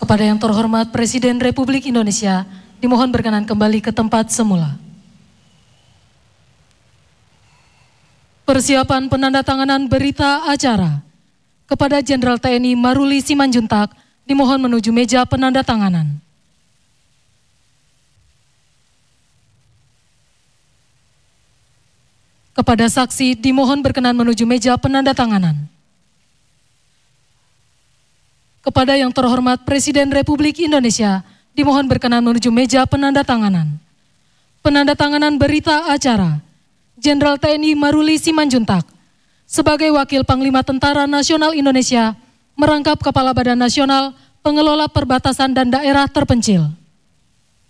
Kepada yang terhormat Presiden Republik Indonesia, dimohon berkenan kembali ke tempat semula. Persiapan penandatanganan berita acara. Kepada Jenderal TNI Maruli Simanjuntak, dimohon menuju meja penandatanganan. Kepada saksi, dimohon berkenan menuju meja penandatanganan. Kepada yang terhormat Presiden Republik Indonesia, dimohon berkenan menuju meja penandatanganan. Penandatanganan berita acara. Jenderal TNI Maruli Simanjuntak, sebagai Wakil Panglima Tentara Nasional Indonesia, merangkap Kepala Badan Nasional Pengelola Perbatasan dan Daerah Terpencil.